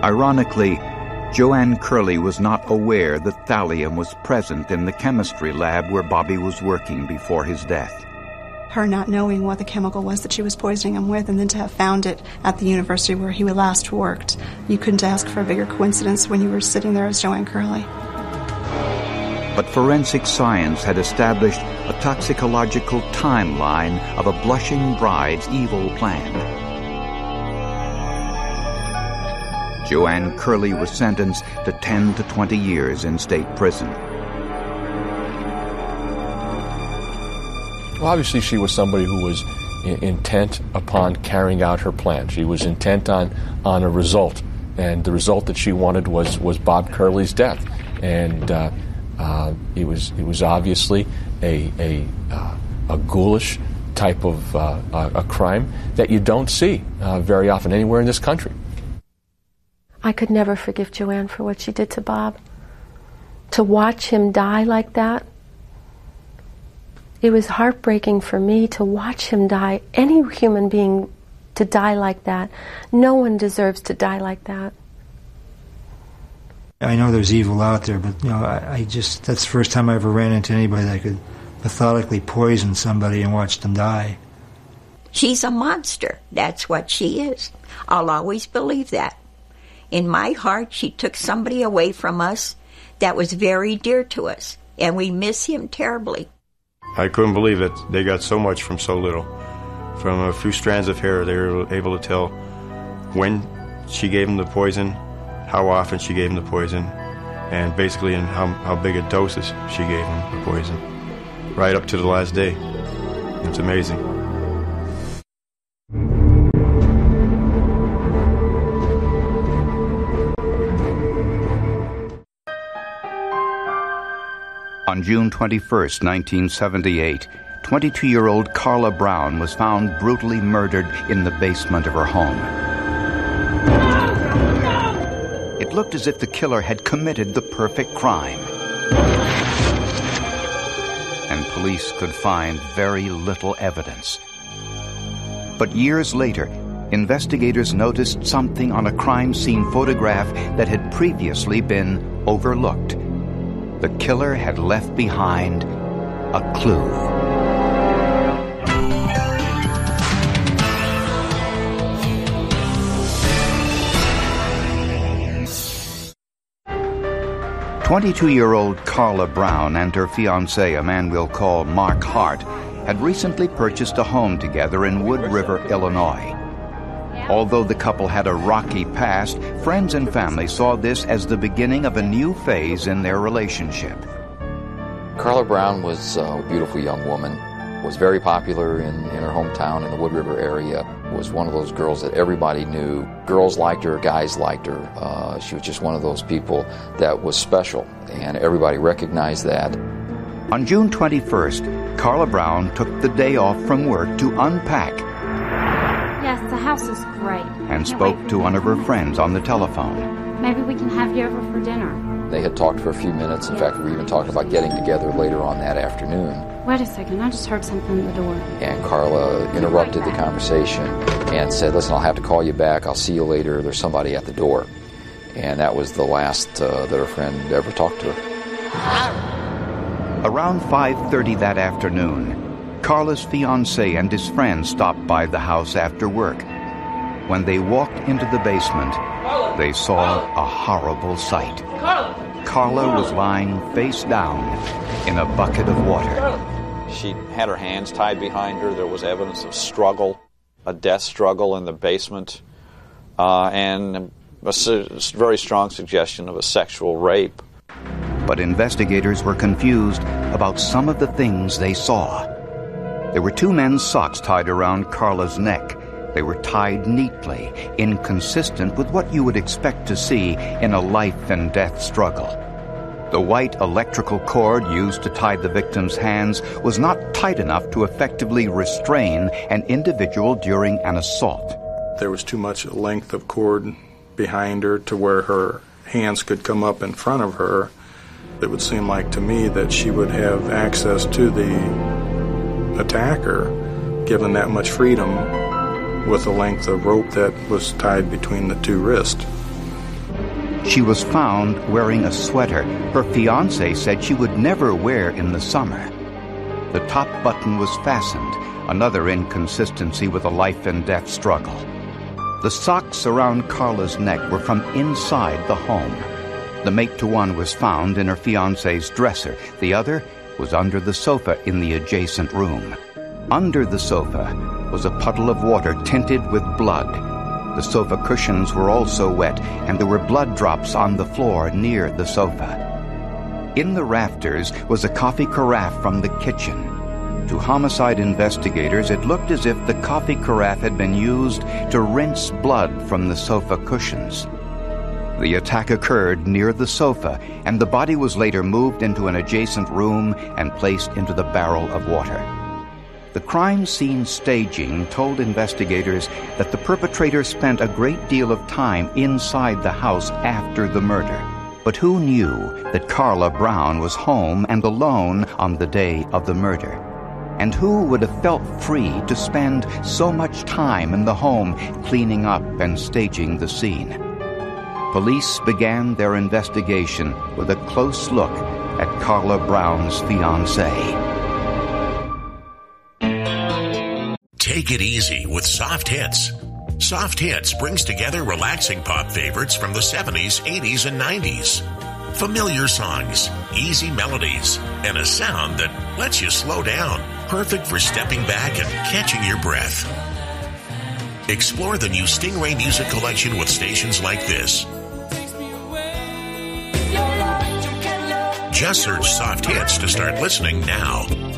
Ironically, Joanne Curley was not aware that thallium was present in the chemistry lab where Bobby was working before his death. Her not knowing what the chemical was that she was poisoning him with, and then to have found it at the university where he last worked. You couldn't ask for a bigger coincidence when you were sitting there as Joanne Curley. But forensic science had established a toxicological timeline of a blushing bride's evil plan. Joanne Curley was sentenced to 10 to 20 years in state prison. Well, obviously she was somebody who was intent upon carrying out her plan. She was intent on a result, and the result that she wanted was Bob Curley's death. And it was obviously a ghoulish type of a crime that you don't see very often anywhere in this country. I could never forgive Joanne for what she did to Bob. To watch him die like that, it was heartbreaking for me to watch him die. Any human being to die like that, no one deserves to die like that. I know there's evil out there, but I just, that's the first time I ever ran into anybody that could methodically poison somebody and watch them die. She's a monster. That's what she is. I'll always believe that. In my heart, she took somebody away from us that was very dear to us, and we miss him terribly. I couldn't believe it. They got so much from so little. From a few strands of hair, they were able to tell when she gave him the poison, how often she gave him the poison, and basically in how big a doses she gave him the poison, right up to the last day. It's amazing. On June 21, 1978, 22-year-old Carla Brown was found brutally murdered in the basement of her home. It looked as if the killer had committed the perfect crime. And police could find very little evidence. But years later, investigators noticed something on a crime scene photograph that had previously been overlooked. The killer had left behind a clue. "22-year-old Carla Brown and her fiancé, a man we'll call Mark Hart, had recently purchased a home together in Wood River, Illinois. Although the couple had a rocky past, friends and family saw this as the beginning of a new phase in their relationship. Carla Brown was a beautiful young woman, was very popular in her hometown in the Wood River area, was one of those girls that everybody knew. Girls liked her, guys liked her. She was just one of those people that was special, and everybody recognized that. On June 21st, Carla Brown took the day off from work to unpack. Yes, the house is great. And spoke to one of her friends on the telephone. Maybe we can have you over for dinner. They had talked for a few minutes. In fact, we were even talking about getting together later on that afternoon. Wait a second, I just heard something at the door. And Carla interrupted the conversation and said, "Listen, I'll have to call you back. I'll see you later. There's somebody at the door." And that was the last that her friend ever talked to her. Around 5:30 that afternoon, Carla's fiancé and his friends stopped by the house after work. When they walked into the basement, they saw a horrible sight. Carla was lying face down in a bucket of water. She had her hands tied behind her. There was evidence of struggle, a death struggle in the basement, and a very strong suggestion of a sexual rape. But investigators were confused about some of the things they saw. There were two men's socks tied around Carla's neck. They were tied neatly, inconsistent with what you would expect to see in a life and death struggle. The white electrical cord used to tie the victim's hands was not tight enough to effectively restrain an individual during an assault. There was too much length of cord behind her to where her hands could come up in front of her. It would seem like to me that she would have access to the attacker, given that much freedom with the length of rope that was tied between the two wrists. She was found wearing a sweater her fiancé said she would never wear in the summer. The top button was fastened, another inconsistency with a life-and-death struggle. The socks around Carla's neck were from inside the home. The mate-to-one was found in her fiancé's dresser. The other was under the sofa in the adjacent room. Under the sofa was a puddle of water tinted with blood. The sofa cushions were also wet, and there were blood drops on the floor near the sofa. In the rafters was a coffee carafe from the kitchen. To homicide investigators, it looked as if the coffee carafe had been used to rinse blood from the sofa cushions. The attack occurred near the sofa, and the body was later moved into an adjacent room and placed into the barrel of water. The crime scene staging told investigators that the perpetrator spent a great deal of time inside the house after the murder. But who knew that Carla Brown was home and alone on the day of the murder? And who would have felt free to spend so much time in the home cleaning up and staging the scene? Police began their investigation with a close look at Carla Brown's fiancé. Take it easy with Soft Hits. Soft Hits brings together relaxing pop favorites from the 70s, 80s, and 90s. Familiar songs, easy melodies, and a sound that lets you slow down. Perfect for stepping back and catching your breath. Explore the new Stingray Music Collection with stations like this. Just search Soft Hits to start listening now.